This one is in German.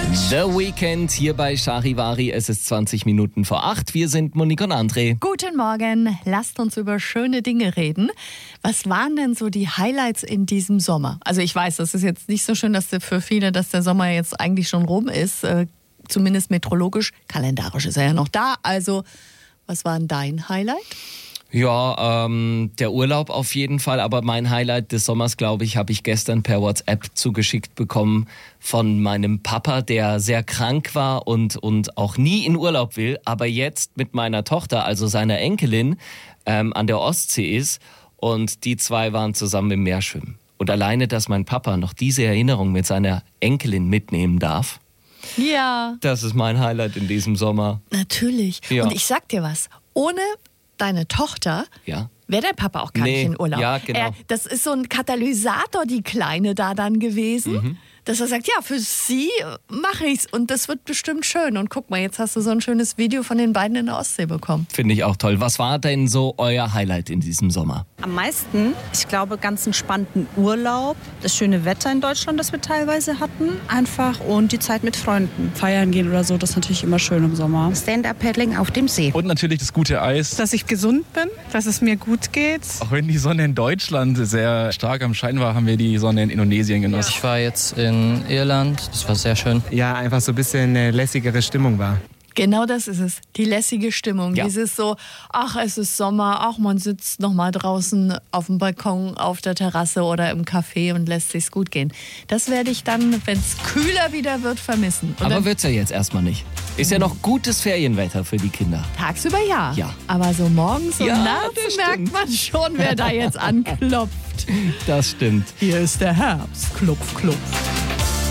The Weekend hier bei Charivari. Es ist 20 Minuten vor 8. Wir sind Monique und André. Guten Morgen. Lasst uns über schöne Dinge reden. Was waren denn so die Highlights in diesem Sommer? Also ich weiß, das ist jetzt nicht so schön, dass für viele, dass der Sommer jetzt eigentlich schon rum ist. Zumindest meteorologisch. Kalendarisch ist er ja noch da. Also was war denn dein Highlight? Ja, der Urlaub auf jeden Fall, aber mein Highlight des Sommers, glaube ich, habe ich gestern per WhatsApp zugeschickt bekommen von meinem Papa, der sehr krank war und auch nie in Urlaub will, aber jetzt mit meiner Tochter, also seiner Enkelin, an der Ostsee ist und die zwei waren zusammen im Meer schwimmen. Und alleine, dass mein Papa noch diese Erinnerung mit seiner Enkelin mitnehmen darf, ja, das ist mein Highlight in diesem Sommer. Natürlich. Ja. Und ich sag dir was, ohne deine Tochter wäre der Papa auch gar nicht in Urlaub. Ja, genau. Das ist so ein Katalysator, die Kleine da dann gewesen, dass er sagt, ja, für sie mache ich's und das wird bestimmt schön. Und guck mal, jetzt hast du so ein schönes Video von den beiden in der Ostsee bekommen. Finde ich auch toll. Was war denn so euer Highlight in diesem Sommer? Am meisten, ich glaube, ganz entspannten Urlaub, das schöne Wetter in Deutschland, das wir teilweise hatten, einfach und die Zeit mit Freunden. Feiern gehen oder so, das ist natürlich immer schön im Sommer. Stand-up-Paddling auf dem See. Und natürlich das gute Eis. Dass ich gesund bin, dass es mir gut geht. Auch wenn die Sonne in Deutschland sehr stark am Schein war, haben wir die Sonne in Indonesien genossen. Ich war jetzt in Irland, das war sehr schön. Ja, einfach so ein bisschen eine lässigere Stimmung war. Genau das ist es, die lässige Stimmung. Ja. Dieses so, ach, es ist Sommer, ach, man sitzt noch mal draußen auf dem Balkon, auf der Terrasse oder im Café und lässt sich's gut gehen. Das werde ich dann, wenn es kühler wieder wird, vermissen. Und Aber wird's ja jetzt erstmal nicht. Ist ja noch gutes Ferienwetter für die Kinder. tagsüber ja. Ja. Aber so morgens und Ja, nachts das merkt stimmt. man schon, wer da jetzt anklopft. Das stimmt. Hier ist der Herbst. Klopf, klopf.